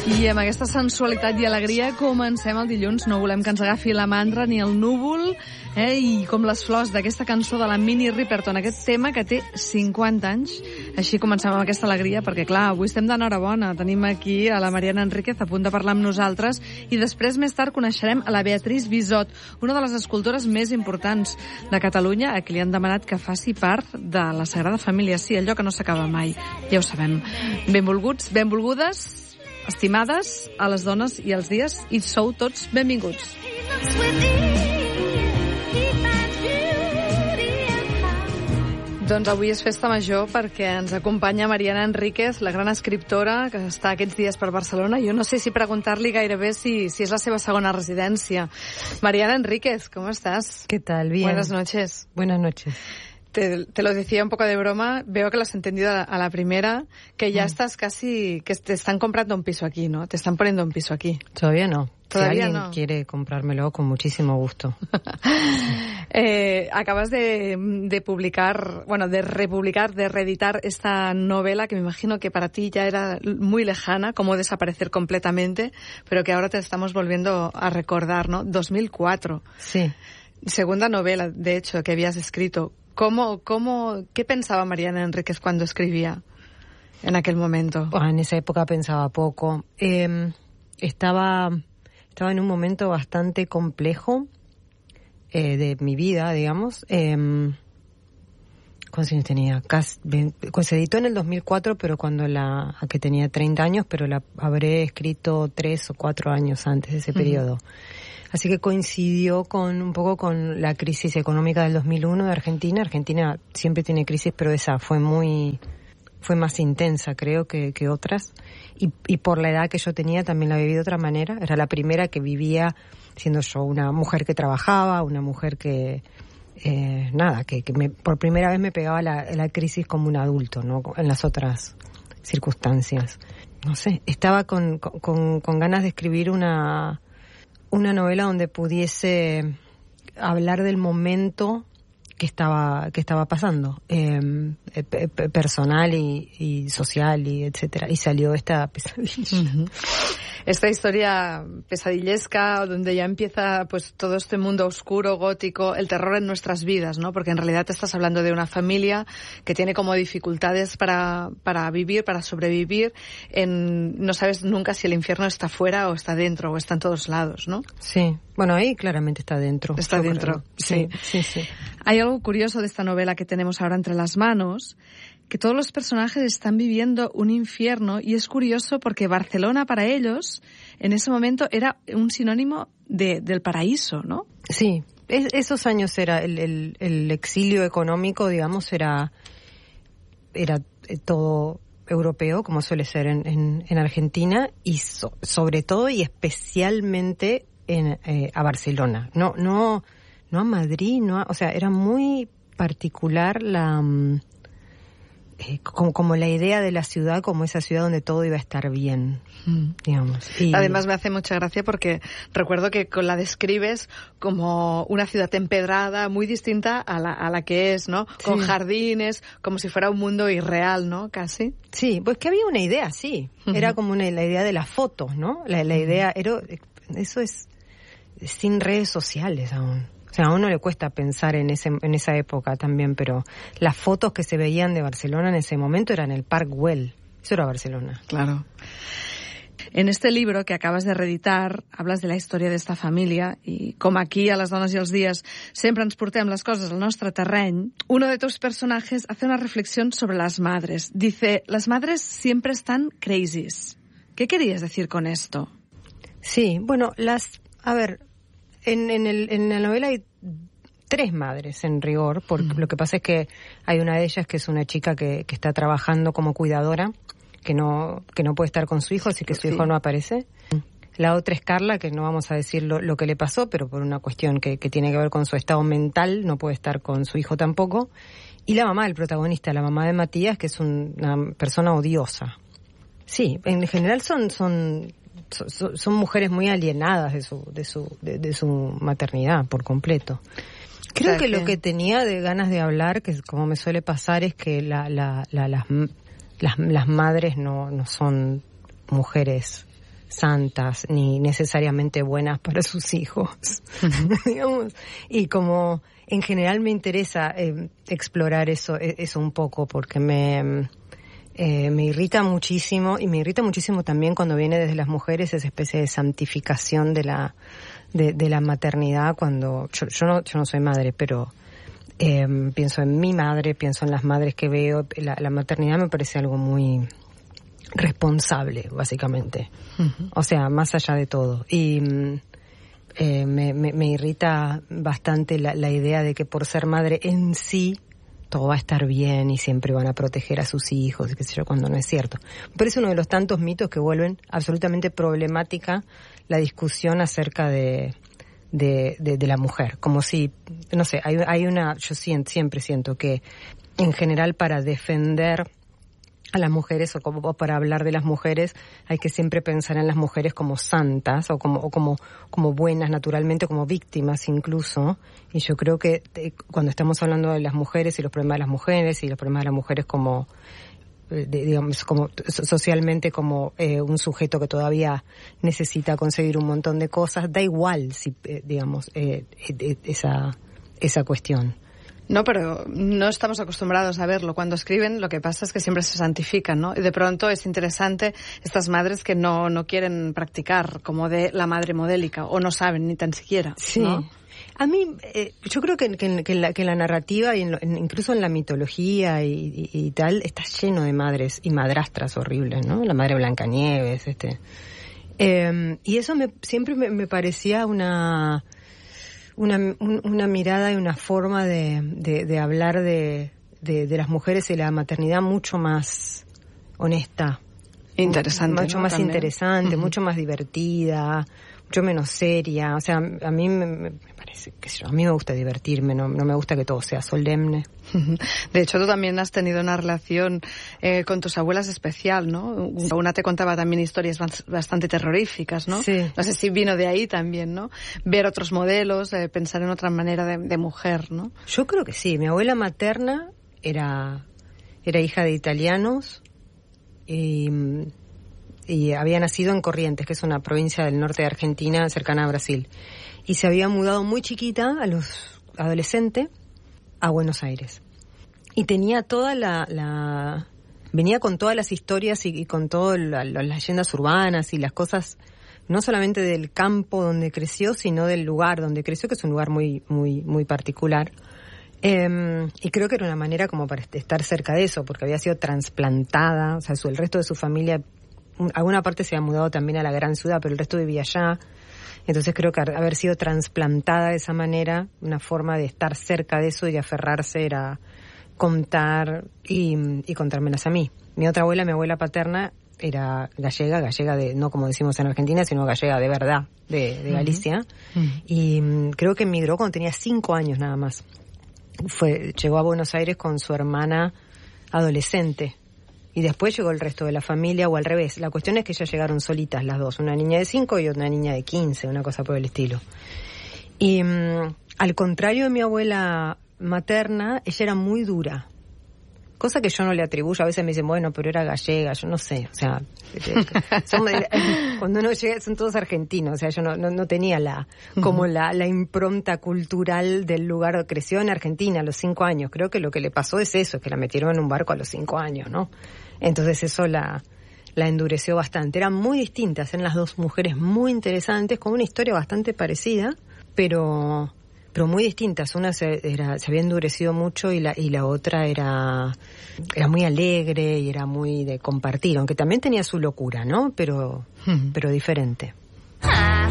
I amb aquesta sensualitat i alegria comencem el dilluns. No volem que ens agafi la mandra ni el núvol, i com les flors d'aquesta cançó de la Minnie Riperton, aquest tema que té 50 anys. Així comencem amb aquesta alegria, perquè clar, avui estem d'enhorabona. Tenim aquí a la Mariana Enríquez a punt de parlar amb nosaltres i després més tard coneixerem a la Beatriz Bisot, una de les escultores més importants de Catalunya, a qui li han demanat que faci part de la Sagrada Família. Sí, allò que no s'acaba mai, ja ho sabem. Benvolguts, benvolgudes, estimades, a les dones i als dies, i sou tots benvinguts. Doncs avui és festa major perquè ens acompanya Mariana Enríquez, la gran escriptora que està aquests dies per Barcelona. Jo no sé si preguntar-li gairebé si és la seva segona residència. Mariana Enríquez, ¿cómo estás? ¿Qué tal? Bien. Buenas noches. Buenas noches. Te lo decía un poco de broma, veo que lo has entendido a la primera, que ya estás casi, que te están comprando un piso aquí, ¿no? Te están poniendo un piso aquí. Todavía no. Todavía si alguien quiere comprármelo, con muchísimo gusto. Acabas de publicar, bueno, de republicar, de reeditar esta novela que me imagino que para ti ya era muy lejana, como desaparecer completamente, pero que ahora te estamos volviendo a recordar, ¿no? 2004. Sí. Segunda novela, de hecho, que habías escrito. ¿Qué pensaba Mariana Enríquez cuando escribía en aquel momento? En esa época pensaba poco. Estaba en un momento bastante complejo de mi vida, digamos. ¿Cuántos años tenía? Se editó en el 2004, pero que tenía 30 años, pero la habré escrito 3 o 4 años antes de ese periodo. Así que coincidió un poco con la crisis económica del 2001 de Argentina. Argentina siempre tiene crisis, pero esa fue más intensa, creo, que otras. Y por la edad que yo tenía también la viví de otra manera. Era la primera que vivía siendo yo una mujer que trabajaba, una mujer que por primera vez me pegaba la crisis como un adulto, ¿no? En las otras circunstancias. No sé, estaba con ganas de escribir una novela donde pudiese hablar del momento que estaba pasando, personal y social y etcétera, y salió esta pesadilla. Esta historia pesadillesca donde ya empieza pues todo este mundo oscuro, gótico, el terror en nuestras vidas, ¿no? Porque en realidad te estás hablando de una familia que tiene como dificultades para vivir, para sobrevivir. No sabes nunca si el infierno está fuera o está dentro o está en todos lados, ¿no? Sí, bueno, ahí claramente está dentro. Está dentro, sí. Hay algo curioso de esta novela que tenemos ahora entre las manos, que todos los personajes están viviendo un infierno, y es curioso porque Barcelona para ellos en ese momento era un sinónimo del paraíso, ¿no? Sí, esos años era el exilio económico, digamos, era todo europeo, como suele ser en Argentina, y sobre todo y especialmente a Barcelona. No a Madrid, o sea, era muy particular como la idea de la ciudad como esa ciudad donde todo iba a estar bien, digamos. Además me hace mucha gracia porque recuerdo que la describes como una ciudad empedrada, muy distinta a la que es, ¿no? Sí. Con jardines, como si fuera un mundo irreal, ¿no? Casi. Sí, pues que había una idea, sí. Era como la idea de las fotos, ¿no? La idea, eso es sin redes sociales aún. O sea, a uno le cuesta pensar en esa época también, pero las fotos que se veían de Barcelona en ese momento eran el Parc Güell. Eso era Barcelona. Claro. En este libro que acabas de reeditar, hablas de la historia d'esta família i com aquí, a les dones i els dies, sempre ens portem les coses al nostre terreny. Uno de tus personajes hace una reflexión sobre las madres. Dice, las madres siempre están crazies. ¿Qué querías decir con esto? Sí, bueno, en la novela hay 3 madres en rigor, porque lo que pasa es que hay una de ellas que es una chica que está trabajando como cuidadora, que no puede estar con su hijo, así que su hijo no aparece. La otra es Carla, que no vamos a decir lo que le pasó, pero por una cuestión que tiene que ver con su estado mental, no puede estar con su hijo tampoco. Y la mamá del protagonista, la mamá de Matías, que es una persona odiosa. Sí, en general son mujeres muy alienadas de su maternidad por completo. Creo que lo que tenía de ganas de hablar, que como me suele pasar, es que las madres no son mujeres santas ni necesariamente buenas para sus hijos, digamos. Y como en general me interesa explorar eso un poco, porque me irrita muchísimo, y me irrita muchísimo también cuando viene desde las mujeres esa especie de santificación de la maternidad, cuando yo no soy madre, pero pienso en mi madre, pienso en las madres que veo. La maternidad me parece algo muy responsable, básicamente. Uh-huh. O sea, más allá de todo. Y me irrita bastante la idea de que por ser madre en sí todo va a estar bien y siempre van a proteger a sus hijos, qué sé yo, cuando no es cierto. Me parece uno de los tantos mitos que vuelven absolutamente problemática la discusión acerca de la mujer. Como si, no sé, yo siempre siento que en general para defender a las mujeres o para hablar de las mujeres hay que siempre pensar en las mujeres como santas o como buenas naturalmente, como víctimas incluso. Y yo creo que cuando estamos hablando de las mujeres y los problemas de las mujeres y los problemas de las mujeres como digamos como socialmente como un sujeto que todavía necesita conseguir un montón de cosas, da igual si digamos esa cuestión. No, pero no estamos acostumbrados a verlo. Cuando escriben, lo que pasa es que siempre se santifican, ¿no? Y de pronto es interesante estas madres que no quieren practicar como de la madre modélica, o no saben ni tan siquiera, sí. ¿no? A mí, yo creo que en la narrativa, y incluso en la mitología y tal, está lleno de madres y madrastras horribles, ¿no? La madre Blancanieves, y eso siempre me parecía una mirada y una forma de hablar de las mujeres y la maternidad mucho más honesta. Interesante. Mucho más también interesante, mucho más divertida, mucho menos seria. O sea, a mí me parece que a mí me gusta divertirme, no me gusta que todo sea solemne. De hecho, tú también has tenido una relación con tus abuelas especial, ¿no? Una te contaba también historias bastante terroríficas, ¿no? Sí. No sé si vino de ahí también, ¿no? Ver otros modelos, pensar en otra manera de mujer, ¿no? Yo creo que sí. Mi abuela materna era hija de italianos y había nacido en Corrientes, que es una provincia del norte de Argentina, cercana a Brasil. Y se había mudado muy chiquita, a los adolescentes, a Buenos Aires. Y tenía venía con todas las historias y con todas las leyendas urbanas y las cosas, no solamente del campo donde creció, sino del lugar donde creció, que es un lugar muy, muy, muy particular. Y creo que era una manera como para estar cerca de eso, porque había sido trasplantada, o sea, el resto de su familia, alguna parte se había mudado también a la gran ciudad, pero el resto vivía allá. Entonces creo que haber sido trasplantada de esa manera, una forma de estar cerca de eso y de aferrarse era contar y contármelas a mí. Mi otra abuela, mi abuela paterna, era gallega de, no como decimos en Argentina, sino gallega de verdad, de Galicia. Uh-huh. Y creo que emigró cuando tenía 5 años nada más. Llegó a Buenos Aires con su hermana adolescente. Y después llegó el resto de la familia, o al revés. La cuestión es que ellas llegaron solitas las dos, una niña de 5 y una niña de 15, una cosa por el estilo. Y al contrario de mi abuela materna, ella era muy dura. Cosa que yo no le atribuyo. A veces me dicen, bueno, pero era gallega, yo no sé. O sea, cuando uno llega, son todos argentinos. O sea, yo no tenía la impronta cultural del lugar. Creció en Argentina a los 5 años. Creo que lo que le pasó es eso, que la metieron en un barco a los 5 años, ¿no? Entonces eso la endureció bastante. Eran muy distintas, eran las dos mujeres muy interesantes, con una historia bastante parecida, pero muy distintas. Una se había endurecido mucho y la otra era muy alegre y era muy de compartir, aunque también tenía su locura, ¿no? Pero diferente. Ah,